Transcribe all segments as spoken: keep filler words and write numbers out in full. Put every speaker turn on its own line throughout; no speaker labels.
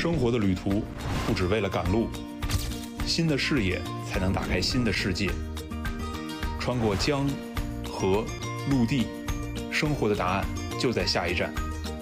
生活的旅途不只为了赶路，新的视野才能打开新的世界。穿过江、河、陆地，生活的答案就在下一站。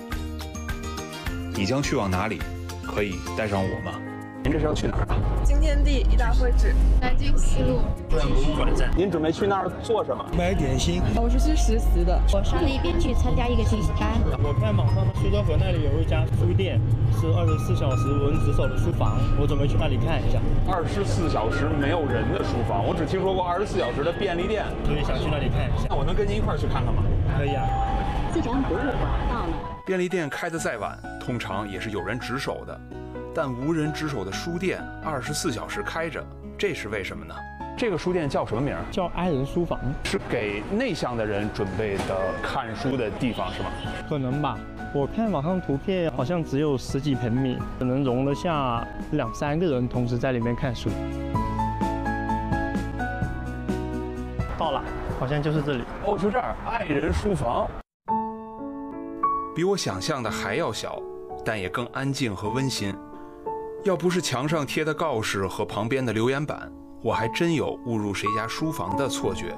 你将去往哪里？可以带上我吗？
您这是要去哪儿啊？
惊天地一大会址，南京西路
中央博物馆站。您准备去那儿做什么？
买点心。
我是去实习的，
我上那边去参加一个学习班。
我看网上的苏州河那里有一家书店，是二十四小时无人值守的书房，我准备去那里看一下。
二十四小时没有人的书房，我只听说过二十四小时的便利店，
所以想去那里看一下。
那我能跟您一块儿去看看吗？
可以啊。
自然博物馆到了。
便利店开得再晚，通常也是有人值守的。但无人值守的书店二十四小时开着，这是为什么呢？
这个书店叫什么名？
叫爱人书房，
是给内向的人准备的看书的地方，是吗？
可能吧。我看网上图片好像只有十几平米，可能容得下两三个人同时在里面看书。到了，好像就是这里。
哦，就这儿，爱人书房。
比我想象的还要小，但也更安静和温馨。要不是墙上贴的告示和旁边的留言板，我还真有误入谁家书房的错觉。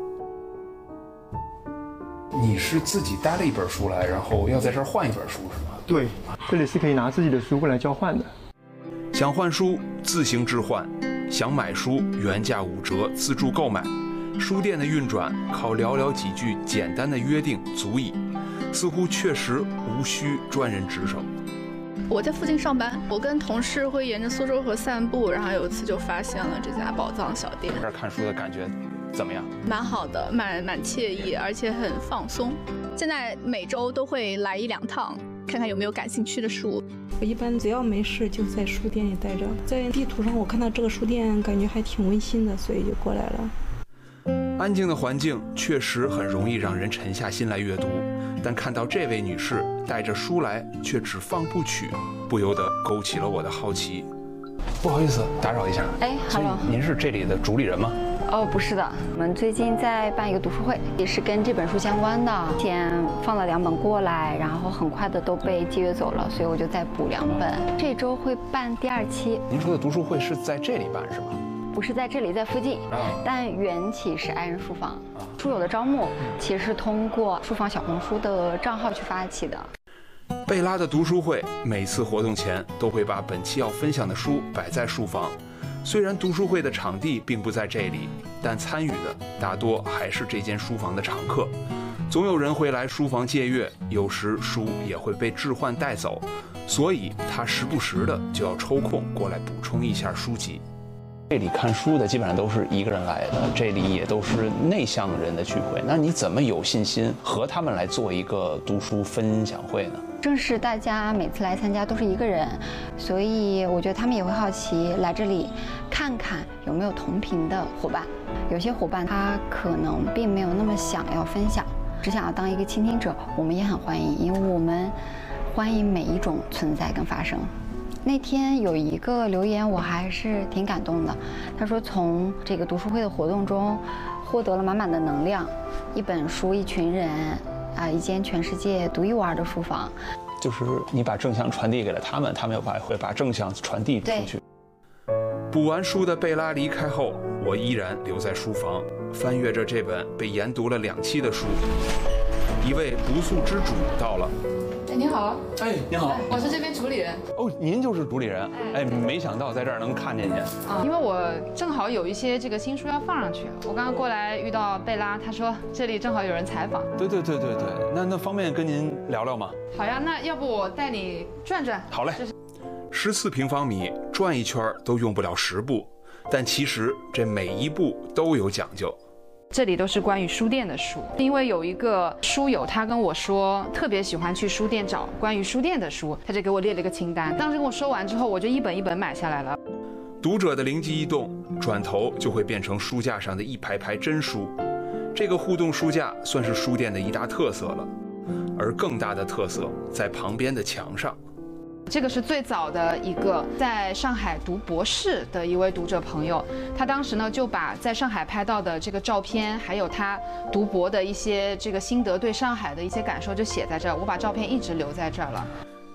你是自己带了一本书来，然后要在这儿换一本书是吗？
对，这里是可以拿自己的书过来交换的。
想换书自行置换，想买书原价五折自助购买。书店的运转靠寥寥几句简单的约定足矣，似乎确实无需专人值守。
我在附近上班，我跟同事会沿着苏州河散步，然后有一次就发现了这家宝藏小店。
这儿看书的感觉怎么样？
蛮好的，蛮蛮惬意，而且很放松。现在每周都会来一两趟，看看有没有感兴趣的书。
我一般只要没事就在书店里待着，在地图上我看到这个书店，感觉还挺温馨的，所以就过来了。
安静的环境确实很容易让人沉下心来阅读，但看到这位女士带着书来却只放部曲，不由得勾起了我的好奇。
不好意思，打扰一下。
哎 ，Hello，
您是这里的主理人吗？
哦，不是的，我们最近在办一个读书会，也是跟这本书相关的。之前放了两本过来，然后很快的都被借阅走了，所以我就再补两本。这周会办第二期。
您说的读书会是在这里办是吗？
不是在这里，在附近，但缘起是爱人书房。书友的招募其实是通过书房小红书的账号去发起的。
贝拉的读书会每次活动前都会把本期要分享的书摆在书房。虽然读书会的场地并不在这里，但参与的大多还是这间书房的常客。总有人会来书房借阅，有时书也会被置换带走，所以他时不时的就要抽空过来补充一下书籍。
这里看书的基本上都是一个人来的，这里也都是内向人的聚会。那你怎么有信心和他们来做一个读书分享会呢？
正是大家每次来参加都是一个人，所以我觉得他们也会好奇来这里看看有没有同频的伙伴。有些伙伴他可能并没有那么想要分享，只想要当一个倾听者，我们也很欢迎，因为我们欢迎每一种存在跟发生。那天有一个留言，我还是挺感动的。他说，从这个读书会的活动中，获得了满满的能量，一本书，一群人，啊，一间全世界独一无二的书房。
就是你把正向传递给了他们，他们又把会把正向传递出去。
补完书的贝拉离开后，我依然留在书房，翻阅着这本被研读了两期的书。一位不速之主到了。
哎，你好。
哎，你好，
我是这边主理人。
哦，您就是主理人。哎，没想到在这儿能看见您。
啊，因为我正好有一些这个新书要放上去，我刚刚过来遇到贝拉，他说这里正好有人采访。
对对对对对，那那方便跟您聊聊吗？
好呀，那要不我带你转转？
好嘞。
十四平方米转一圈都用不了十步，但其实这每一步都有讲究。
这里都是关于书店的书，因为有一个书友他跟我说特别喜欢去书店找关于书店的书，他就给我列了一个清单。当时跟我说完之后，我就一本一本买下来了。
读者的灵机一动，转头就会变成书架上的一排排真书。这个互动书架算是书店的一大特色了，而更大的特色在旁边的墙上。
这个是最早的一个在上海读博士的一位读者朋友，他当时呢就把在上海拍到的这个照片，还有他读博的一些这个心得，对上海的一些感受就写在这儿。我把照片一直留在这儿了。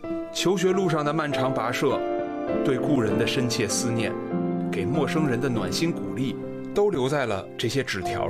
求学路上的漫长跋涉，对故人的深切思念，给陌生人的暖心鼓励，都留在了这些纸条